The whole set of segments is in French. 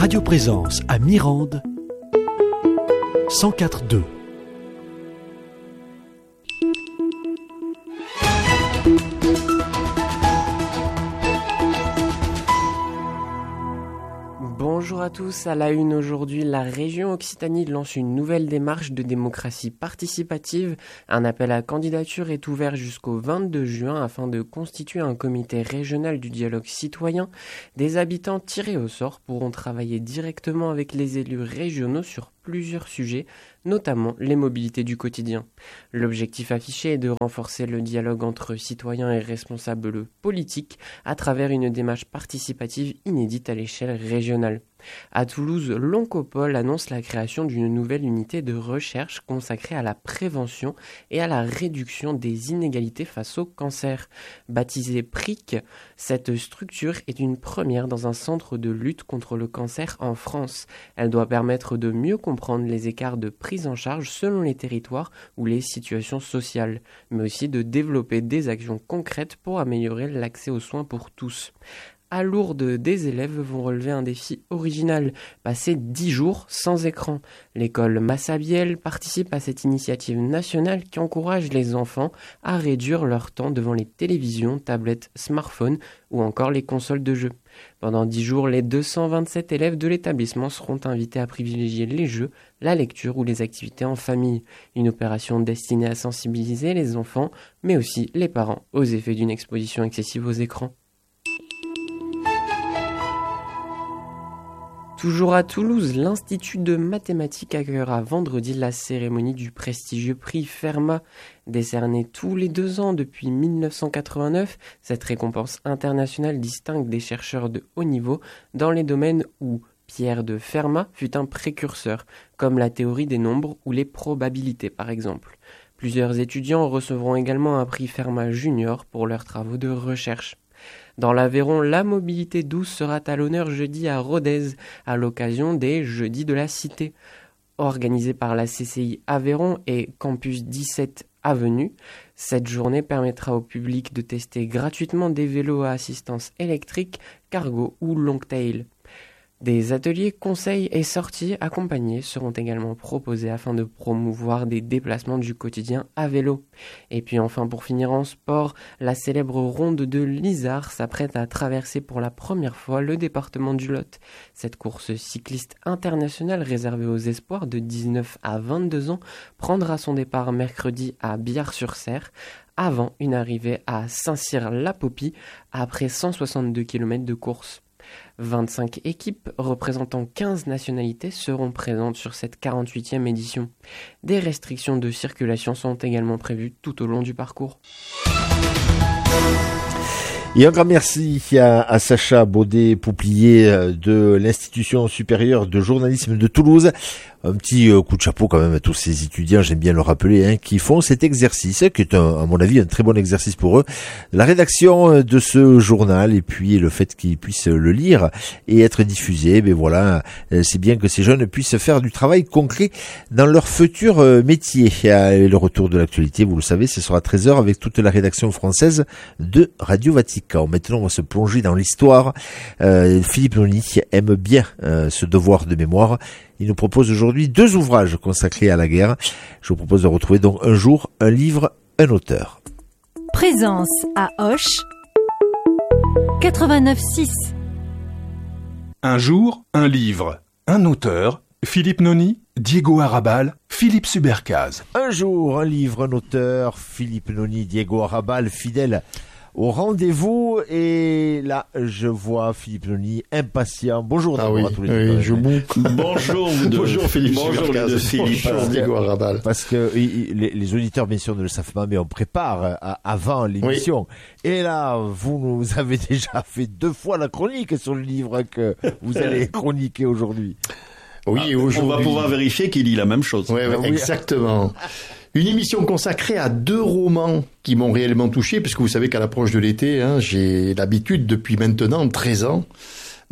Radio Présence à Mirande, 104.2. Bonjour à tous, à la une aujourd'hui, la région Occitanie lance une nouvelle démarche de démocratie participative. Un appel à candidature est ouvert jusqu'au 22 juin afin de constituer un comité régional du dialogue citoyen. Des habitants tirés au sort pourront travailler directement avec les élus régionaux sur plusieurs sujets, notamment les mobilités du quotidien. L'objectif affiché est de renforcer le dialogue entre citoyens et responsables politiques à travers une démarche participative inédite à l'échelle régionale. À Toulouse, l'Oncopole annonce la création d'une nouvelle unité de recherche consacrée à la prévention et à la réduction des inégalités face au cancer. Baptisée PRIC, cette structure est une première dans un centre de lutte contre le cancer en France. Elle doit permettre de mieux comprendre les écarts de prise en charge selon les territoires ou les situations sociales, mais aussi de développer des actions concrètes pour améliorer l'accès aux soins pour tous. À Lourdes, des élèves vont relever un défi original, passer 10 jours sans écran. L'école Massabielle participe à cette initiative nationale qui encourage les enfants à réduire leur temps devant les télévisions, tablettes, smartphones ou encore les consoles de jeux. Pendant 10 jours, les 227 élèves de l'établissement seront invités à privilégier les jeux, la lecture ou les activités en famille. Une opération destinée à sensibiliser les enfants, mais aussi les parents, aux effets d'une exposition excessive aux écrans. Toujours à Toulouse, l'Institut de mathématiques accueillera vendredi la cérémonie du prestigieux prix Fermat. Décerné tous les 2 ans depuis 1989, cette récompense internationale distingue des chercheurs de haut niveau dans les domaines où Pierre de Fermat fut un précurseur, comme la théorie des nombres ou les probabilités par exemple. Plusieurs étudiants recevront également un prix Fermat Junior pour leurs travaux de recherche. Dans l'Aveyron, la mobilité douce sera à l'honneur jeudi à Rodez, à l'occasion des Jeudis de la Cité. Organisée par la CCI Aveyron et Campus 17 Avenue, cette journée permettra au public de tester gratuitement des vélos à assistance électrique, cargo ou longtail. Des ateliers, conseils et sorties accompagnés seront également proposés afin de promouvoir des déplacements du quotidien à vélo. Et puis enfin, pour finir en sport, la célèbre ronde de l'Isard s'apprête à traverser pour la première fois le département du Lot. Cette course cycliste internationale réservée aux espoirs de 19 à 22 ans prendra son départ mercredi à Biars-sur-Cère, avant une arrivée à Saint-Cyr-la-Popie après 162 km de course. 25 équipes représentant 15 nationalités seront présentes sur cette 48e édition. Des restrictions de circulation sont également prévues tout au long du parcours. Et un grand merci à Sacha Baudet-Pouplier de l'Institution supérieure de journalisme de Toulouse. Un petit coup de chapeau quand même à tous ces étudiants, j'aime bien le rappeler, qui font cet exercice, qui est à mon avis un très bon exercice pour eux. La rédaction de ce journal et puis le fait qu'ils puissent le lire et être diffusé, voilà, c'est bien que ces jeunes puissent faire du travail concret dans leur futur métier. Et le retour de l'actualité, vous le savez, ce sera à 13h avec toute la rédaction française de Radio Vatican. Maintenant, on va se plonger dans l'histoire. Philippe Noni aime bien ce devoir de mémoire. Il nous propose aujourd'hui 2 ouvrages consacrés à la guerre. Je vous propose de retrouver donc un jour, un livre, un auteur. Présence à Auch, 89.6. Un jour, un livre, un auteur, Philippe Noni, Diego Arrabal, Philippe Subercase. Un jour, un livre, un auteur, Philippe Noni, Diego Arrabal, fidèle au rendez-vous. Et là, je vois Philippe Noni impatient. Bonjour à tous les deux. Bonjour vous deux. Bonjour Philippe. Bonjour Diego Arrabal. Parce que les auditeurs, bien sûr, ne le savent pas, mais on prépare avant l'émission. Oui. Et là, vous nous avez déjà fait 2 fois la chronique sur le livre que vous allez chroniquer aujourd'hui. Oui, aujourd'hui. On va pouvoir vérifier qu'il dit la même chose. Oui, exactement. Une émission consacrée à 2 romans qui m'ont réellement touché, puisque vous savez qu'à l'approche de l'été, j'ai l'habitude depuis maintenant 13 ans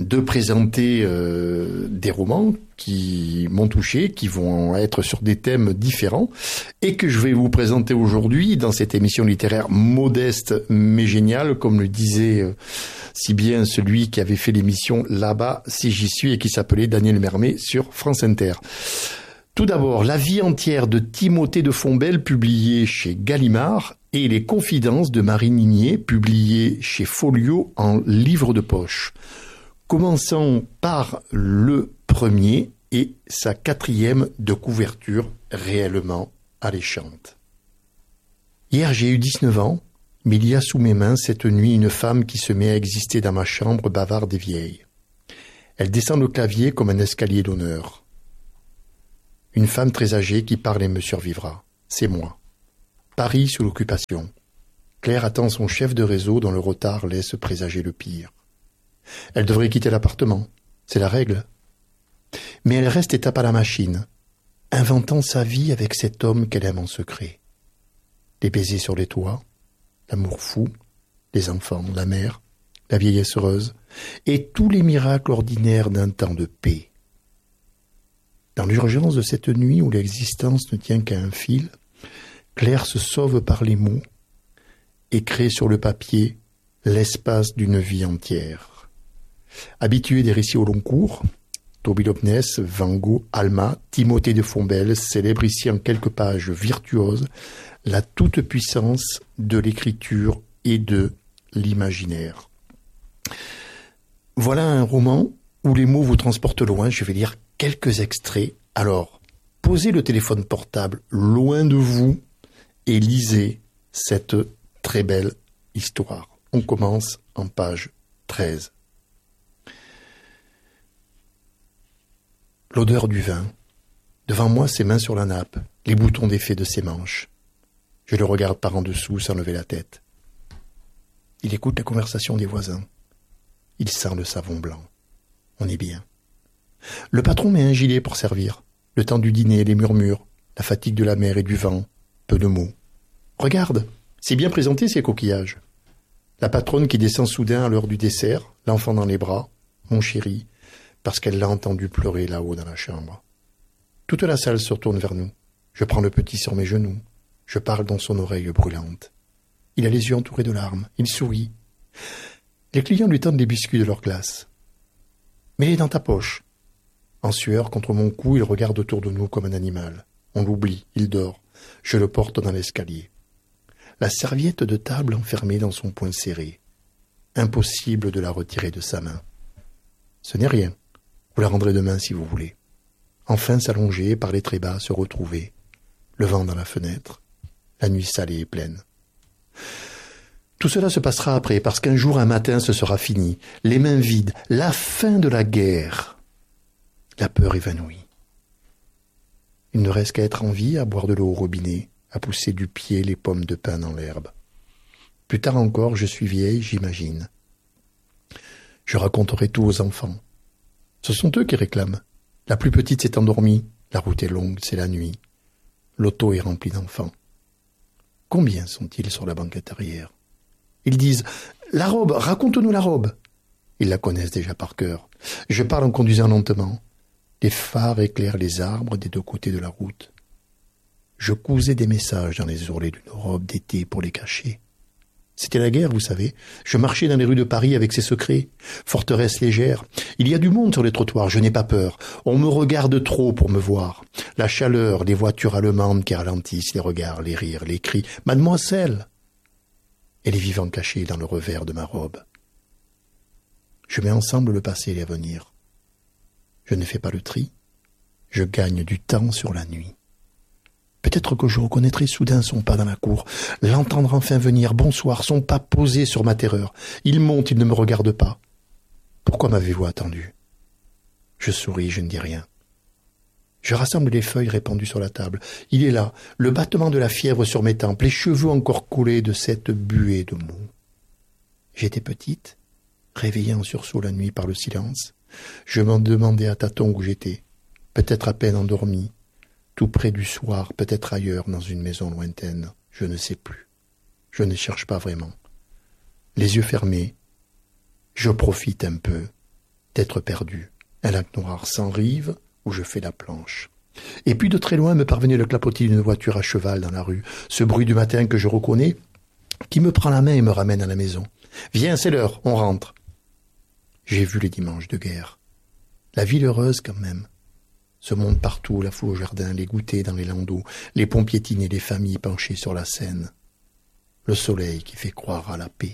de présenter des romans qui m'ont touché, qui vont être sur des thèmes différents et que je vais vous présenter aujourd'hui dans cette émission littéraire modeste mais géniale, comme le disait si bien celui qui avait fait l'émission Là-bas si j'y suis et qui s'appelait Daniel Mermet sur France Inter. Tout d'abord, La vie entière de Timothée de Fombelle, publié chez Gallimard, et Les confidences de Marie Ninier, publié chez Folio en livre de poche. Commençons par le premier et sa 4e de couverture réellement alléchante. Hier, j'ai eu 19 ans, mais il y a sous mes mains cette nuit une femme qui se met à exister dans ma chambre bavarde et vieille. Elle descend le clavier comme un escalier d'honneur. Une femme très âgée qui parle et me survivra. C'est moi. Paris sous l'occupation. Claire attend son chef de réseau dont le retard laisse présager le pire. Elle devrait quitter l'appartement. C'est la règle. Mais elle reste étape à la machine, inventant sa vie avec cet homme qu'elle aime en secret. Les baisers sur les toits, l'amour fou, les enfants, la mère, la vieillesse heureuse, et tous les miracles ordinaires d'un temps de paix. Dans l'urgence de cette nuit où l'existence ne tient qu'à un fil, Claire se sauve par les mots et crée sur le papier l'espace d'une vie entière. Habituée des récits au long cours, Toby Lowndes, Van Gogh, Alma, Timothée de Fombelle célèbre ici en quelques pages virtuoses la toute-puissance de l'écriture et de l'imaginaire. Voilà un roman où les mots vous transportent loin. Je vais lire quelques extraits. Alors, posez le téléphone portable loin de vous et lisez cette très belle histoire. On commence en page 13. L'odeur du vin. Devant moi, ses mains sur la nappe, les boutons défaits de ses manches. Je le regarde par en dessous sans lever la tête. Il écoute la conversation des voisins. Il sent le savon blanc. On est bien. Le patron met un gilet pour servir. Le temps du dîner, les murmures, la fatigue de la mer et du vent, peu de mots. Regarde, c'est bien présenté ces coquillages. La patronne qui descend soudain à l'heure du dessert, l'enfant dans les bras, mon chéri, parce qu'elle l'a entendu pleurer là-haut dans la chambre. Toute la salle se retourne vers nous. Je prends le petit sur mes genoux. Je parle dans son oreille brûlante. Il a les yeux entourés de larmes. Il sourit. Les clients lui tendent les biscuits de leur glace. Mets-les dans ta poche. En sueur, contre mon cou, il regarde autour de nous comme un animal. On l'oublie, il dort. Je le porte dans l'escalier. La serviette de table enfermée dans son poing serré. Impossible de la retirer de sa main. Ce n'est rien. Vous la rendrez demain si vous voulez. Enfin s'allonger, parler très bas, se retrouver. Le vent dans la fenêtre. La nuit salée et pleine. Tout cela se passera après, parce qu'un jour, un matin, ce sera fini. Les mains vides, la fin de la guerre. La peur évanouie. Il ne reste qu'à être en vie, à boire de l'eau au robinet, à pousser du pied les pommes de pin dans l'herbe. Plus tard encore, je suis vieille, j'imagine. Je raconterai tout aux enfants. Ce sont eux qui réclament. La plus petite s'est endormie. La route est longue, c'est la nuit. L'auto est remplie d'enfants. Combien sont-ils sur la banquette arrière? Ils disent « La robe, raconte-nous la robe !» Ils la connaissent déjà par cœur. Je parle en conduisant lentement. Les phares éclairent les arbres des deux côtés de la route. Je cousais des messages dans les ourlets d'une robe d'été pour les cacher. C'était la guerre, vous savez. Je marchais dans les rues de Paris avec ses secrets. Forteresse légère. Il y a du monde sur les trottoirs, je n'ai pas peur. On me regarde trop pour me voir. La chaleur, les voitures allemandes qui ralentissent, les regards, les rires, les cris. « Mademoiselle !» Et les vivants cachés dans le revers de ma robe. Je mets ensemble le passé et l'avenir. Je ne fais pas le tri. Je gagne du temps sur la nuit. Peut-être que je reconnaîtrai soudain son pas dans la cour, l'entendre enfin venir, bonsoir, son pas posé sur ma terreur. Il monte, il ne me regarde pas. Pourquoi m'avez-vous attendu? Je souris, je ne dis rien. Je rassemble les feuilles répandues sur la table. Il est là, le battement de la fièvre sur mes tempes, les cheveux encore coulés de cette buée de mots. J'étais petite, réveillée en sursaut la nuit par le silence. Je m'en demandais à tâtons où j'étais, peut-être à peine endormie, tout près du soir, peut-être ailleurs, dans une maison lointaine. Je ne sais plus. Je ne cherche pas vraiment. Les yeux fermés, je profite un peu d'être perdu. Un lac noir sans rive où je fais la planche. Et puis de très loin me parvenait le clapotis d'une voiture à cheval dans la rue, ce bruit du matin que je reconnais, qui me prend la main et me ramène à la maison. « Viens, c'est l'heure, on rentre !» J'ai vu les dimanches de guerre. La ville heureuse quand même. Ce monde partout, la foule au jardin, les goûters dans les landaux, les ponts piétinés, les familles penchées sur la Seine. Le soleil qui fait croire à la paix.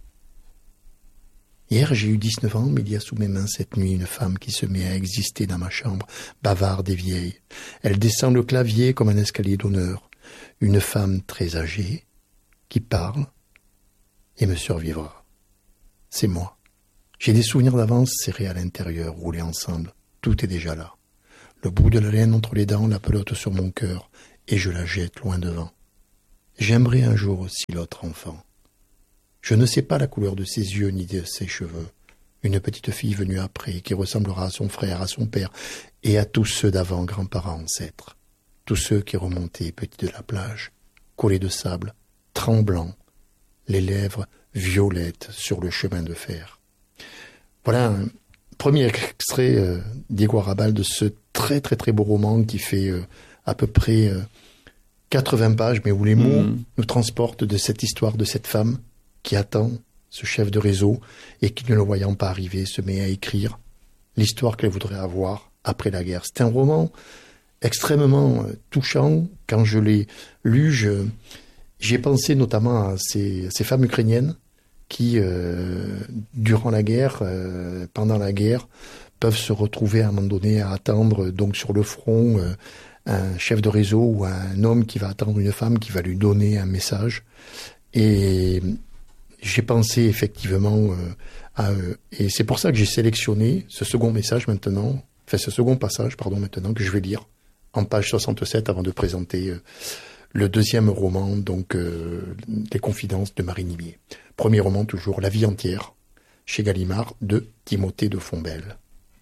Hier, j'ai eu 19 ans, mais il y a sous mes mains cette nuit une femme qui se met à exister dans ma chambre, bavarde et vieille. Elle descend le clavier comme un escalier d'honneur. Une femme très âgée, qui parle et me survivra. C'est moi. J'ai des souvenirs d'avance serrés à l'intérieur, roulés ensemble. Tout est déjà là. Le bout de la laine entre les dents, la pelote sur mon cœur, et je la jette loin devant. J'aimerais un jour aussi l'autre enfant. Je ne sais pas la couleur de ses yeux ni de ses cheveux. Une petite fille venue après, qui ressemblera à son frère, à son père, et à tous ceux d'avant, grands-parents, ancêtres. Tous ceux qui remontaient petits de la plage, collés de sable, tremblants, les lèvres violettes sur le chemin de fer. Voilà un premier extrait Diego Arrabal de ce très très très beau roman qui fait à peu près 80 pages, mais où les mots nous transportent de cette histoire de cette femme qui attend ce chef de réseau et qui, ne le voyant pas arriver, se met à écrire l'histoire qu'elle voudrait avoir après la guerre. C'est un roman extrêmement touchant. Quand je l'ai lu, j'ai pensé notamment à ces femmes ukrainiennes qui, durant la guerre, pendant la guerre, peuvent se retrouver à un moment donné à attendre donc sur le front un chef de réseau ou un homme qui va attendre une femme qui va lui donner un message. Et j'ai pensé effectivement à eux. Et c'est pour ça que j'ai sélectionné ce second message maintenant, ce second passage, maintenant, que je vais lire en page 67 avant de présenter le deuxième roman, donc Les Confidences de Marie Nimier. Premier roman toujours, La vie entière, chez Gallimard, de Timothée de Fombelle.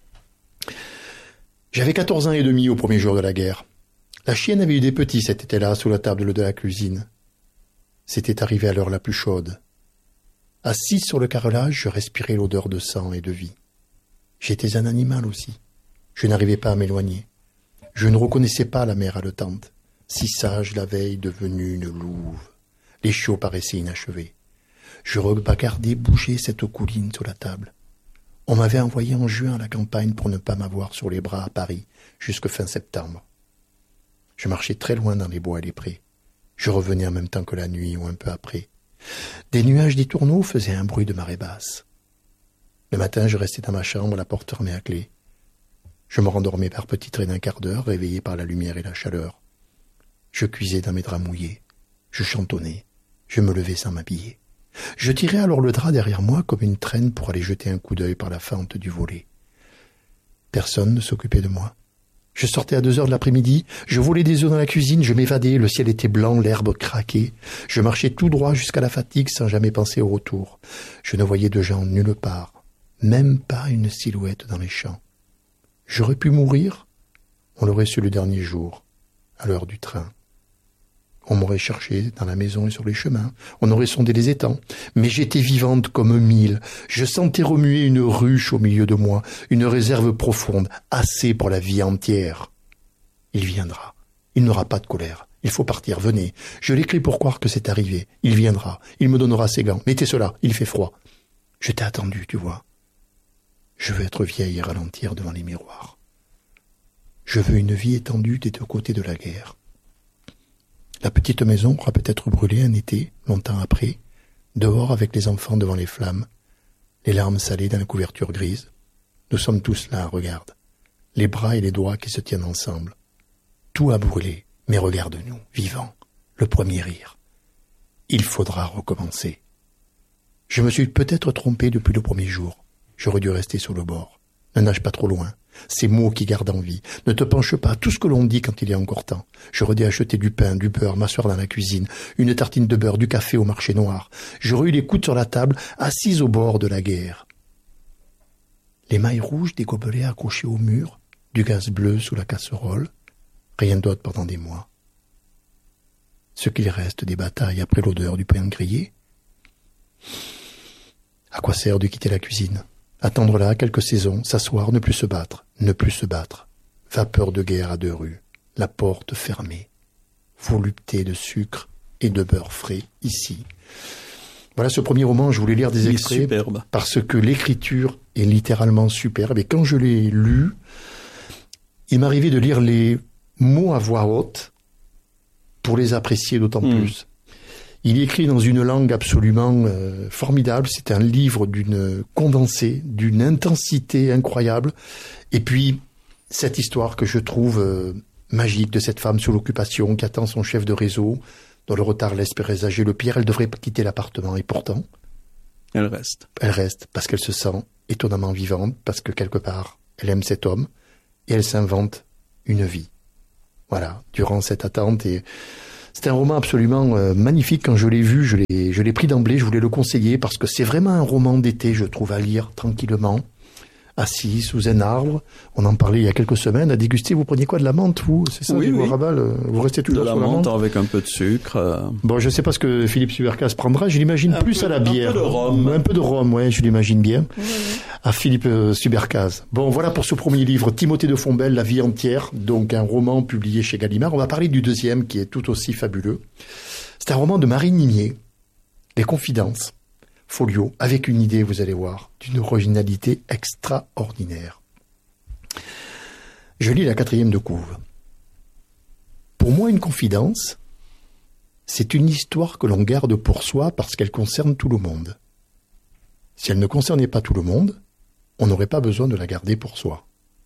J'avais 14 ans et demi au premier jour de la guerre. La chienne avait eu des petits cet été-là sous la table de la cuisine. C'était arrivé à l'heure la plus chaude. Assis sur le carrelage, je respirais l'odeur de sang et de vie. J'étais un animal aussi. Je n'arrivais pas à m'éloigner. Je ne reconnaissais pas la mère haletante, si sage la veille devenue une louve. Les chiots paraissaient inachevés. Je regardais bouger cette couline sur la table. On m'avait envoyé en juin à la campagne pour ne pas m'avoir sur les bras à Paris, jusque fin septembre. Je marchais très loin dans les bois et les prés. Je revenais en même temps que la nuit ou un peu après. Des nuages des tourneaux faisaient un bruit de marée basse. Le matin, je restais dans ma chambre, la porte fermée à clé. Je me rendormais par petits traits d'un quart d'heure, réveillé par la lumière et la chaleur. Je cuisais dans mes draps mouillés. Je chantonnais. Je me levais sans m'habiller. Je tirais alors le drap derrière moi comme une traîne pour aller jeter un coup d'œil par la fente du volet. Personne ne s'occupait de moi. Je sortais à 2 heures de l'après-midi, je volais des œufs dans la cuisine, je m'évadais, le ciel était blanc, l'herbe craquait. Je marchais tout droit jusqu'à la fatigue sans jamais penser au retour. Je ne voyais de gens nulle part, même pas une silhouette dans les champs. J'aurais pu mourir, on l'aurait su le dernier jour, à l'heure du train. On m'aurait cherché dans la maison et sur les chemins, on aurait sondé les étangs, mais j'étais vivante comme 1000. Je sentais remuer une ruche au milieu de moi, une réserve profonde, assez pour la vie entière. Il viendra, il n'aura pas de colère, il faut partir, venez. Je l'écris pour croire que c'est arrivé, il viendra, il me donnera ses gants, mettez cela, il fait froid. Je t'ai attendu, tu vois. Je veux être vieille et ralentir devant les miroirs. Je veux une vie étendue des 2 côtés de la guerre. La petite maison aura peut-être brûlé un été, longtemps après, dehors avec les enfants devant les flammes, les larmes salées dans la couverture grise. Nous sommes tous là, regarde, les bras et les doigts qui se tiennent ensemble. Tout a brûlé, mais regarde-nous, vivants, le premier rire. Il faudra recommencer. Je me suis peut-être trompé depuis le premier jour. J'aurais dû rester sur le bord. Ne nage pas trop loin. Ces mots qui gardent en vie. Ne te penche pas, tout ce que l'on dit quand il y a encore temps. J'aurais dû acheter du pain, du beurre, m'asseoir dans la cuisine, une tartine de beurre, du café au marché noir. J'aurais eu les coudes sur la table, assise au bord de la guerre. Les mailles rouges des gobelets accrochés au mur, du gaz bleu sous la casserole, rien d'autre pendant des mois. Ce qu'il reste des batailles après l'odeur du pain grillé. À quoi sert de quitter la cuisine? Attendre là quelques saisons, s'asseoir, ne plus se battre. Vapeur de guerre à 2 rues, la porte fermée. Volupté de sucre et de beurre frais, ici. Voilà ce premier roman, je voulais lire des extraits. Superbe. Parce que l'écriture est littéralement superbe. Et quand je l'ai lu, il m'arrivait de lire les mots à voix haute pour les apprécier d'autant plus. Il est écrit dans une langue absolument formidable. C'est un livre d'une condensée, d'une intensité incroyable. Et puis, cette histoire que je trouve magique de cette femme sous l'occupation qui attend son chef de réseau, dont le retard laisse présager le pire. Elle devrait quitter l'appartement et pourtant... Elle reste. Elle reste parce qu'elle se sent étonnamment vivante, parce que quelque part, elle aime cet homme et elle s'invente une vie. Voilà, durant cette attente. Et c'est un roman absolument magnifique. Quand je l'ai vu, je l'ai pris d'emblée, je voulais le conseiller parce que c'est vraiment un roman d'été, je trouve, à lire tranquillement, assis sous un arbre. On en parlait il y a quelques semaines, à déguster. Vous preniez quoi, de la menthe, vous? C'est ça, oui, du Rabal, vous restez toujours de la sur menthe avec un peu de sucre. Bon, je sais pas ce que Philippe Subercas prendra. Je l'imagine plus à la bière. Un peu de rhum. Un peu de rhum, ouais, je l'imagine bien. À Philippe Subercas. Bon, voilà pour ce premier livre, Timothée de Fontbelle, La vie entière. Donc, un roman publié chez Gallimard. On va parler du deuxième, qui est tout aussi fabuleux. C'est un roman de Marie Nimier, Les Confidences. Folio, avec une idée, vous allez voir, d'une originalité extraordinaire. Je lis la 4e de couve. Pour moi, une confidence, c'est une histoire que l'on garde pour soi parce qu'elle concerne tout le monde. Si elle ne concernait pas tout le monde, on n'aurait pas besoin de la garder pour soi.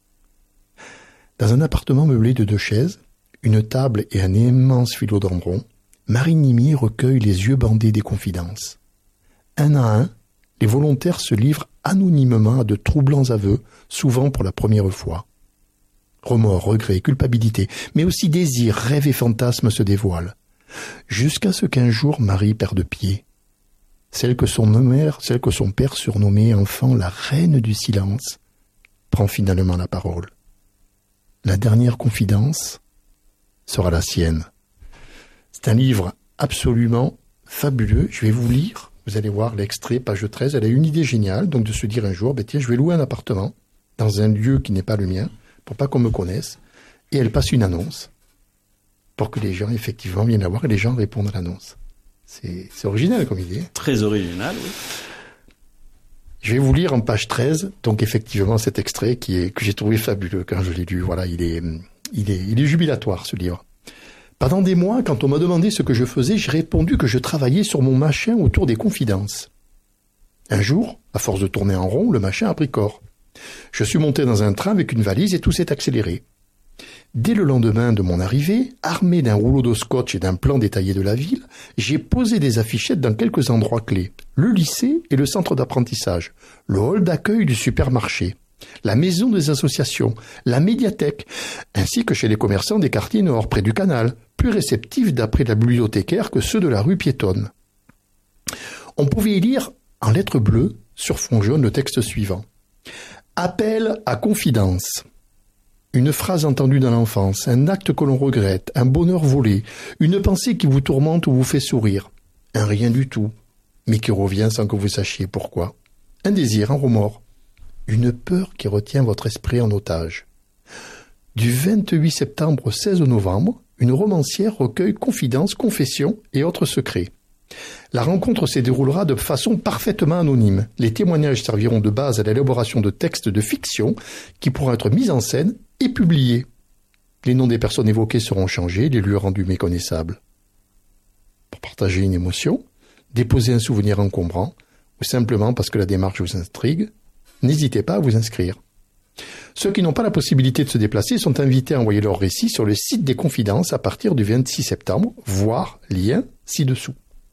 Dans un appartement meublé de 2 chaises, une table et un immense philodendron, Marie Nimier recueille les yeux bandés des confidences. Un à un, les volontaires se livrent anonymement à de troublants aveux, souvent pour la première fois. Remords, regrets, culpabilité, mais aussi désirs, rêves et fantasmes se dévoilent. Jusqu'à ce qu'un jour Marie perde pied. Celle que son père surnommait enfant la reine du silence, prend finalement la parole. La dernière confidence sera la sienne. C'est un livre absolument fabuleux. Je vais vous lire. Vous allez voir l'extrait, page 13. Elle a une idée géniale, donc de se dire un jour, tiens, je vais louer un appartement dans un lieu qui n'est pas le mien, pour pas qu'on me connaisse. Et elle passe une annonce pour que les gens, effectivement, viennent la voir et les gens répondent à l'annonce. C'est original comme idée. Très original, oui. Je vais vous lire en page 13, donc effectivement, cet extrait que j'ai trouvé fabuleux quand je l'ai lu. Voilà, il est jubilatoire, ce livre. Pendant des mois, quand on m'a demandé ce que je faisais, j'ai répondu que je travaillais sur mon machin autour des confidences. Un jour, à force de tourner en rond, le machin a pris corps. Je suis monté dans un train avec une valise et tout s'est accéléré. Dès le lendemain de mon arrivée, armé d'un rouleau de scotch et d'un plan détaillé de la ville, j'ai posé des affichettes dans quelques endroits clés. Le lycée et le centre d'apprentissage, le hall d'accueil du supermarché, la maison des associations, la médiathèque, ainsi que chez les commerçants des quartiers nord, près du canal, plus réceptifs d'après la bibliothécaire que ceux de la rue piétonne. On pouvait y lire, en lettres bleues, sur fond jaune, le texte suivant. Appel à confidence. Une phrase entendue dans l'enfance, un acte que l'on regrette, un bonheur volé, une pensée qui vous tourmente ou vous fait sourire. Un rien du tout, mais qui revient sans que vous sachiez pourquoi. Un désir, un remords. Une peur qui retient votre esprit en otage. Du 28 septembre au 16 novembre, une romancière recueille confidences, confessions et autres secrets. La rencontre se déroulera de façon parfaitement anonyme. Les témoignages serviront de base à l'élaboration de textes de fiction qui pourront être mis en scène et publiés. Les noms des personnes évoquées seront changés, les lieux rendus méconnaissables. Pour partager une émotion, déposer un souvenir encombrant, ou simplement parce que la démarche vous intrigue, n'hésitez pas à vous inscrire. Ceux qui n'ont pas la possibilité de se déplacer sont invités à envoyer leur récit sur le site des Confidences à partir du 26 septembre, voir lien ci-dessous.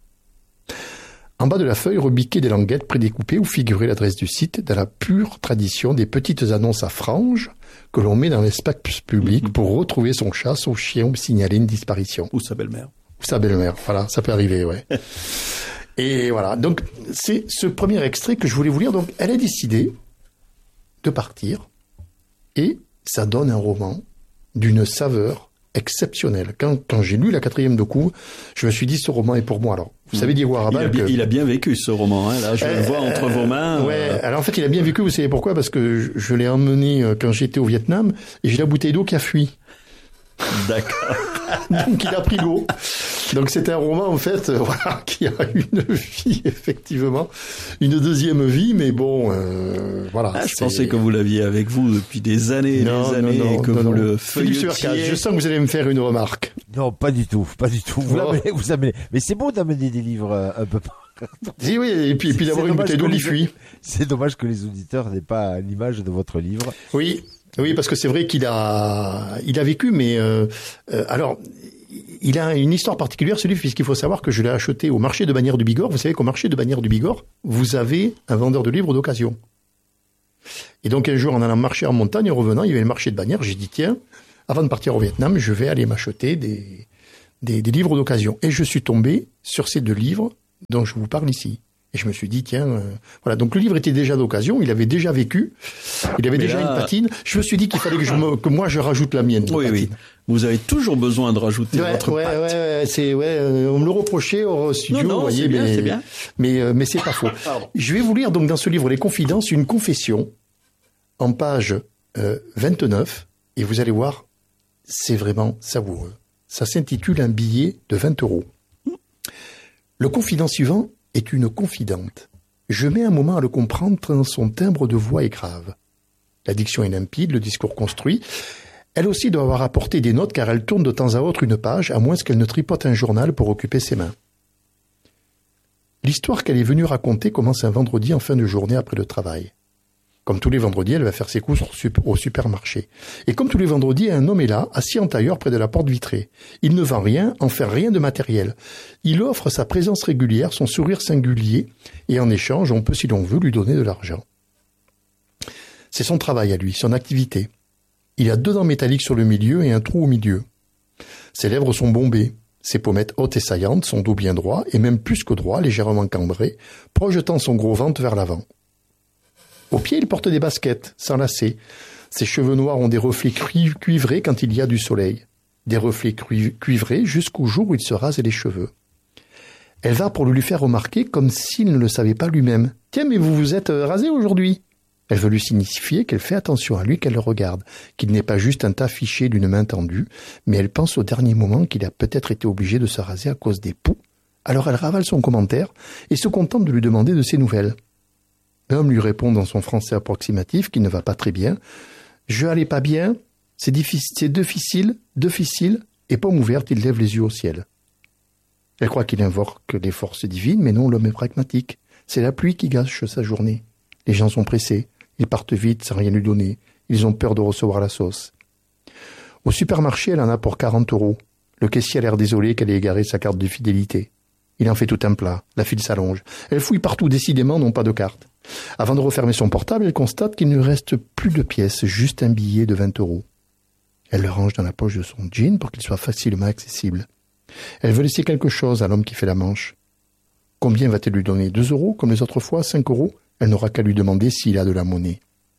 En bas de la feuille, rebiquez des languettes prédécoupées où figurait l'adresse du site dans la pure tradition des petites annonces à franges que l'on met dans l'espace public pour retrouver son chat, son chien ou signaler une disparition. Ou sa belle-mère. Ou sa belle-mère, voilà, ça peut arriver, ouais. Et voilà, donc c'est ce premier extrait que je voulais vous lire. Donc elle a décidé de partir et ça donne un roman d'une saveur exceptionnel. Quand j'ai lu la 4e de coup, je me suis dit, ce roman est pour moi. Alors, vous savez, Diego Arrabal... Il a bien vécu, ce roman. Hein. Là, je le vois entre vos mains. Ouais. Alors, en fait, il a bien vécu. Vous savez pourquoi? Parce que je l'ai emmené quand j'étais au Vietnam et j'ai la bouteille d'eau qui a fui. D'accord. Donc, il a pris l'eau. Donc, c'est un roman, en fait, voilà, qui a une vie, effectivement. Une deuxième vie, mais bon, voilà. Je pensais que vous l'aviez avec vous depuis des années et des années et que vous le feuilletiez. Je sens que vous allez me faire une remarque. Non, pas du tout. Vous amenez. Mais c'est beau d'amener des livres un peu... Si, oui, et puis d'avoir une bouteille d'eau qui fuit. C'est dommage que les auditeurs n'aient pas l'image de votre livre. Oui, parce que c'est vrai qu'il a vécu, mais alors il a une histoire particulière ce livre, puisqu'il faut savoir que je l'ai acheté au marché de Bagnères du Bigorre. Vous savez qu'au marché de Bagnères du Bigorre, vous avez un vendeur de livres d'occasion. Et donc un jour, en allant marcher en montagne, en revenant, il y avait le marché de Bagnères. J'ai dit tiens, avant de partir au Vietnam, je vais aller m'acheter des livres d'occasion. Et je suis tombé sur ces 2 livres dont je vous parle ici. Et je me suis dit, tiens, voilà. Donc le livre était déjà d'occasion, il avait déjà vécu, il avait déjà une patine. Je me suis dit qu'il fallait que moi je rajoute la mienne. Oui. Vous avez toujours besoin de rajouter votre patte. On me le reprochait au studio. Non, vous voyez, c'est bien. Mais c'est pas faux. Je vais vous lire donc dans ce livre Les Confidences une confession en page 29 et vous allez voir, c'est vraiment savoureux. Ça s'intitule Un billet de 20 €. Le confident suivant est une confidente. Je mets un moment à le comprendre tant son timbre de voix est grave. La diction est limpide, le discours construit. Elle aussi doit avoir apporté des notes car elle tourne de temps à autre une page, à moins qu'elle ne tripote un journal pour occuper ses mains. L'histoire qu'elle est venue raconter commence un vendredi en fin de journée après le travail. Comme tous les vendredis, elle va faire ses courses au supermarché. Et comme tous les vendredis, un homme est là, assis en tailleur près de la porte vitrée. Il ne vend rien, en fait rien de matériel. Il offre sa présence régulière, son sourire singulier, et en échange, on peut, si l'on veut, lui donner de l'argent. C'est son travail à lui, son activité. Il a 2 dents métalliques sur le milieu et un trou au milieu. Ses lèvres sont bombées, ses pommettes hautes et saillantes, son dos bien droit, et même plus que droit, légèrement cambré, projetant son gros ventre vers l'avant. Au pied, il porte des baskets, sans lacets. Ses cheveux noirs ont des reflets cuivrés quand il y a du soleil. Des reflets cuivrés jusqu'au jour où il se rase les cheveux. Elle va pour le lui faire remarquer comme s'il ne le savait pas lui-même. « Tiens, mais vous vous êtes rasé aujourd'hui ?» Elle veut lui signifier qu'elle fait attention à lui, qu'elle le regarde, qu'il n'est pas juste un tas fiché d'une main tendue, mais elle pense au dernier moment qu'il a peut-être été obligé de se raser à cause des poux. Alors elle ravale son commentaire et se contente de lui demander de ses nouvelles. L'homme lui répond dans son français approximatif qu'il ne va pas très bien. « Je allais pas bien, c'est difficile, et paume ouverte, il lève les yeux au ciel. » Elle croit qu'il invoque les forces divines, mais non, l'homme est pragmatique. C'est la pluie qui gâche sa journée. Les gens sont pressés, ils partent vite sans rien lui donner, ils ont peur de recevoir la sauce. Au supermarché, elle en a pour 40 €. Le caissier a l'air désolé qu'elle ait égaré sa carte de fidélité. Il en fait tout un plat, la file s'allonge. Elle fouille partout, décidément, non pas de carte. Avant de refermer son portable, elle constate qu'il ne reste plus de pièces, juste un billet de 20 €. Elle le range dans la poche de son jean pour qu'il soit facilement accessible. Elle veut laisser quelque chose à l'homme qui fait la manche. Combien va-t-elle lui donner? 2 € comme les autres fois? 5 €? Elle n'aura qu'à lui demander s'il a de la monnaie.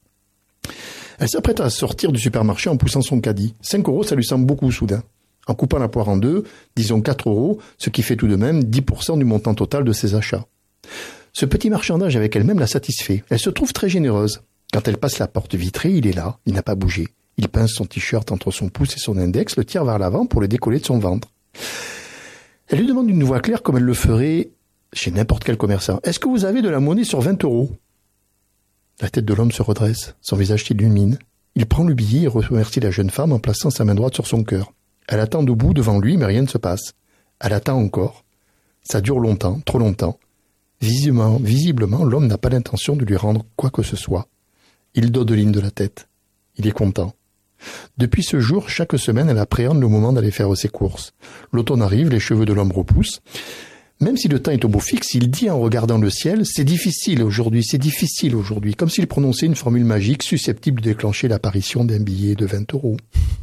Elle s'apprête à sortir du supermarché en poussant son caddie. 5 €, ça lui semble beaucoup soudain. En coupant la poire en 2, disons 4 €, ce qui fait tout de même 10% du montant total de ses achats. Ce petit marchandage avec elle-même la satisfait. Elle se trouve très généreuse. Quand elle passe la porte vitrée, il est là, il n'a pas bougé. Il pince son t-shirt entre son pouce et son index, le tire vers l'avant pour le décoller de son ventre. Elle lui demande d'une voix claire comme elle le ferait chez n'importe quel commerçant. « Est-ce que vous avez de la monnaie sur 20 €? » La tête de l'homme se redresse, son visage s'illumine. Il prend le billet et remercie la jeune femme en plaçant sa main droite sur son cœur. Elle attend debout devant lui, mais rien ne se passe. Elle attend encore. Ça dure longtemps, trop longtemps. Visiblement, l'homme n'a pas l'intention de lui rendre quoi que ce soit. Il dodeline de la tête. Il est content. Depuis ce jour, chaque semaine, elle appréhende le moment d'aller faire ses courses. L'automne arrive, les cheveux de l'homme repoussent. Même si le temps est au beau fixe, il dit en regardant le ciel « C'est difficile aujourd'hui, comme s'il prononçait une formule magique susceptible de déclencher l'apparition d'un billet de 20 €.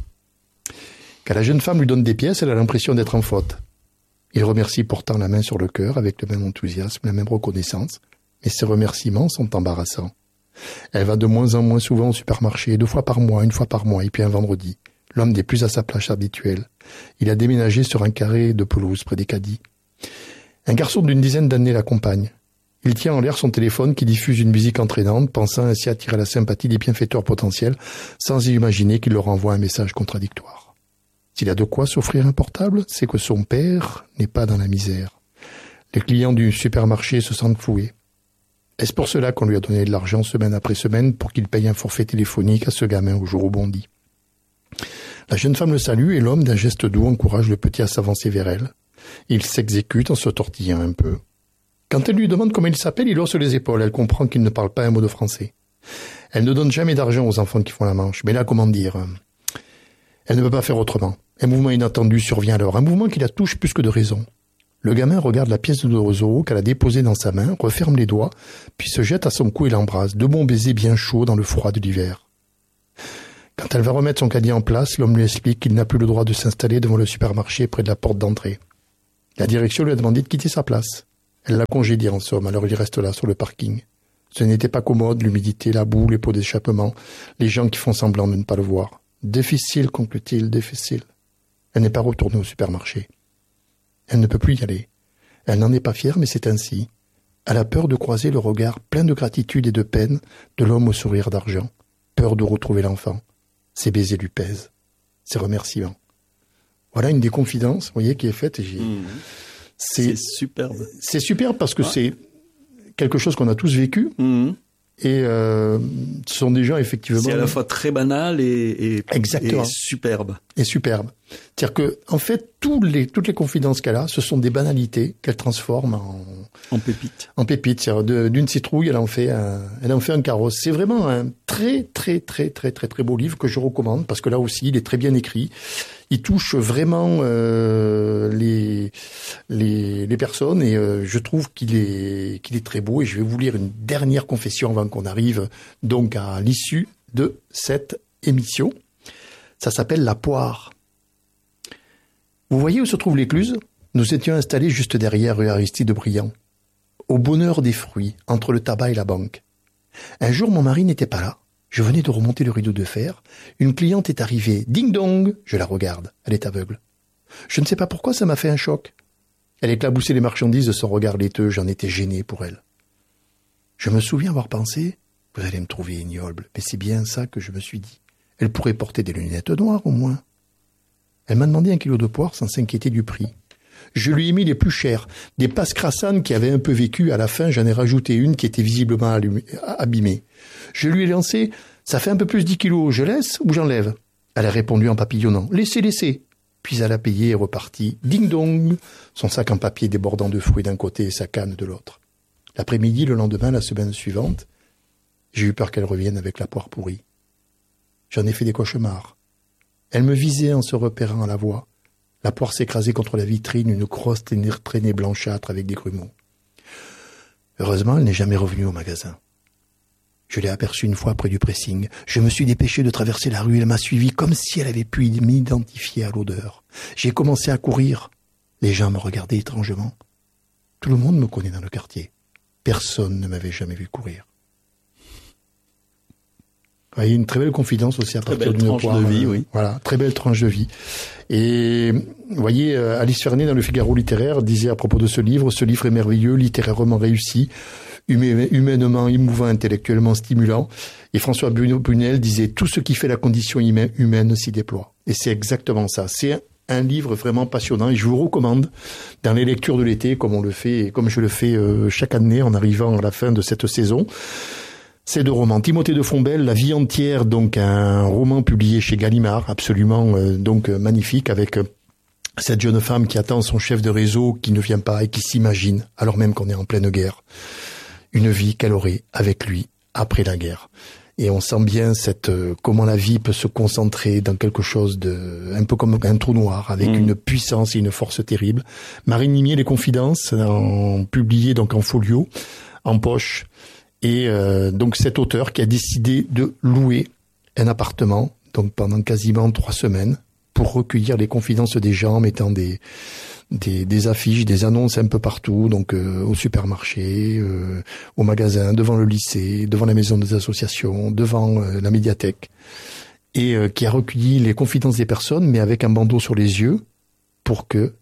Quand la jeune femme lui donne des pièces, elle a l'impression d'être en faute. Il remercie pourtant la main sur le cœur avec le même enthousiasme, la même reconnaissance, mais ses remerciements sont embarrassants. Elle va de moins en moins souvent au supermarché, 2 fois par mois, 1 fois par mois, et puis un vendredi. l'homme n'est plus à sa place habituelle. Il a déménagé sur un carré de pelouse près des caddies. Un garçon d'une dizaine d'années l'accompagne. Il tient en l'air son téléphone qui diffuse une musique entraînante, pensant ainsi attirer la sympathie des bienfaiteurs potentiels, sans y imaginer qu'il leur envoie un message contradictoire. S'il a de quoi s'offrir un portable, c'est que son père n'est pas dans la misère. Les clients du supermarché se sentent floués. Est-ce pour cela qu'on lui a donné de l'argent semaine après semaine pour qu'il paye un forfait téléphonique à ce gamin au jour où bondi? La jeune femme le salue et l'homme, d'un geste doux, encourage le petit à s'avancer vers elle. Il s'exécute en se tortillant un peu. Quand elle lui demande comment il s'appelle, il hausse les épaules. Elle comprend qu'il ne parle pas un mot de français. Elle ne donne jamais d'argent aux enfants qui font la manche. Mais là, comment dire? Elle ne peut pas faire autrement. Un mouvement inattendu survient alors. Un mouvement qui la touche plus que de raison. Le gamin regarde la pièce de 2 € qu'elle a déposée dans sa main, referme les doigts, puis se jette à son cou et l'embrasse. 2 bons baisers bien chauds dans le froid de l'hiver. Quand elle va remettre son caddie en place, l'homme lui explique qu'il n'a plus le droit de s'installer devant le supermarché près de la porte d'entrée. La direction lui a demandé de quitter sa place. Elle l'a congédié en somme, alors il reste là sur le parking. Ce n'était pas commode, l'humidité, la boue, les pots d'échappement, les gens qui font semblant de ne pas le voir. Difficile, conclut-il, difficile. Elle n'est pas retournée au supermarché. Elle ne peut plus y aller. Elle n'en est pas fière, mais c'est ainsi. Elle a peur de croiser le regard plein de gratitude et de peine de l'homme au sourire d'argent. Peur de retrouver l'enfant. Ses baisers lui pèsent. Ses remerciements. Voilà une des confidences, vous voyez, qui est faite. C'est superbe. C'est superbe parce que c'est quelque chose qu'on a tous vécu. Et ce sont des gens, effectivement... C'est à la fois très banal et superbe. Et superbe. C'est-à-dire que, en fait, toutes les confidences qu'elle a, ce sont des banalités qu'elle transforme en pépites. En pépites. C'est-à-dire d'une citrouille, elle en fait un carrosse. C'est vraiment un très, très, très, très, très, très beau livre que je recommande parce que là aussi, il est très bien écrit. Il touche vraiment les personnes et je trouve qu'il est très beau. Et je vais vous lire une dernière confession avant qu'on arrive donc à l'issue de cette émission. Ça s'appelle La Poire. Vous voyez où se trouve l'écluse? Nous étions installés juste derrière rue Aristide Briand, au bonheur des fruits, entre le tabac et la banque. Un jour, mon mari n'était pas là. Je venais de remonter le rideau de fer. Une cliente est arrivée. Ding dong! Je la regarde. Elle est aveugle. Je ne sais pas pourquoi ça m'a fait un choc. Elle éclaboussait les marchandises de son regard laiteux. J'en étais gêné pour elle. Je me souviens avoir pensé, vous allez me trouver ignoble, mais c'est bien ça que je me suis dit. Elle pourrait porter des lunettes noires au moins. Elle m'a demandé 1 kilo de poire sans s'inquiéter du prix. Je lui ai mis les plus chers, des passes crassanes qui avaient un peu vécu. À la fin, j'en ai rajouté une qui était visiblement abîmée. Je lui ai lancé « Ça fait un peu plus 10 kilos, je laisse ou j'enlève ?» Elle a répondu en papillonnant « Laissez, laissez !» Puis elle a payé et reparti. Ding dong! Son sac en papier débordant de fruits d'un côté et sa canne de l'autre. L'après-midi, le lendemain, la semaine suivante, j'ai eu peur qu'elle revienne avec la poire pourrie. J'en ai fait des cauchemars. Elle me visait en se repérant à la voix. La poire s'écrasait contre la vitrine, une grosse traînée blanchâtre avec des grumeaux. Heureusement, elle n'est jamais revenue au magasin. Je l'ai aperçue une fois près du pressing. Je me suis dépêché de traverser la rue. Elle m'a suivi comme si elle avait pu m'identifier à l'odeur. J'ai commencé à courir. Les gens me regardaient étrangement. Tout le monde me connaît dans le quartier. Personne ne m'avait jamais vu courir. Il y a une très belle confidence aussi à partir d'une poire. Très belle tranche de vie, oui. Voilà, très belle tranche de vie. Et vous voyez, Alice Fernet dans le Figaro littéraire disait à propos de ce livre est merveilleux, littérairement réussi, humainement émouvant, intellectuellement stimulant. Et François Bunel disait tout ce qui fait la condition humaine s'y déploie. Et c'est exactement ça. C'est un livre vraiment passionnant et je vous recommande dans les lectures de l'été, comme on le fait, comme je le fais chaque année en arrivant à la fin de cette saison. Ces 2 romans. Timothée de Fombelle, La vie entière, donc un roman publié chez Gallimard, absolument donc magnifique, avec cette jeune femme qui attend son chef de réseau, qui ne vient pas et qui s'imagine, alors même qu'on est en pleine guerre, une vie qu'elle aurait avec lui après la guerre. Et on sent bien comment la vie peut se concentrer dans quelque chose de un peu comme un trou noir, avec une puissance et une force terrible. Marine Nimier, Les Confidences, publié donc en folio, en poche. Et donc cet auteur qui a décidé de louer un appartement donc pendant quasiment 3 semaines pour recueillir les confidences des gens, mettant des affiches, des annonces un peu partout, donc au supermarché, au magasin, devant le lycée, devant la maison des associations, devant la médiathèque. et qui a recueilli les confidences des personnes, mais avec un bandeau sur les yeux pour que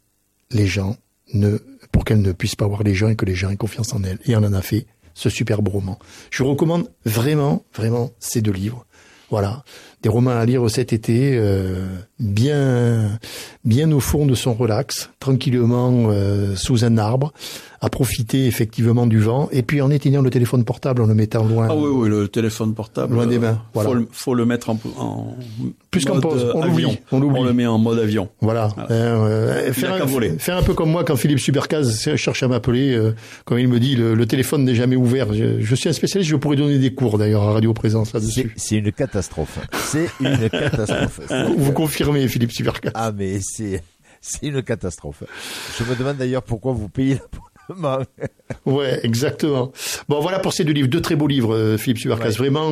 pour qu'elle ne puisse pas voir les gens et que les gens aient confiance en elle. Et on en a fait ce superbe roman. Je vous recommande vraiment, vraiment ces 2 livres. Voilà, des romans à lire cet été, bien au fond de son relax, tranquillement sous un arbre, à profiter effectivement du vent, et puis en éteignant le téléphone portable, en le mettant loin. Ah oui, le téléphone portable. Loin des mains. Voilà. Faut le mettre en plus qu'en pause. On l'oublie. On le met en mode avion. Voilà. Faire un peu comme moi quand Philippe Subercaz cherche à m'appeler, quand il me dit le téléphone n'est jamais ouvert. Je suis un spécialiste, je pourrais donner des cours d'ailleurs à Radio Présence là-dessus. C'est une catastrophe. C'est une catastrophe. Vous confirmez, Philippe Subercaz. Ah, mais c'est une catastrophe. Je me demande d'ailleurs pourquoi vous payez l'abonnement. Ouais, exactement. Bon, voilà pour ces 2 livres, 2 très beaux livres, Philippe Subercaz. Ouais. Vraiment,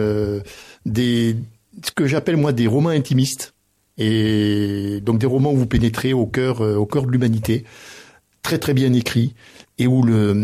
ce que j'appelle moi des romans intimistes. Et donc des romans où vous pénétrez au cœur de l'humanité. Très très bien écrits. Et où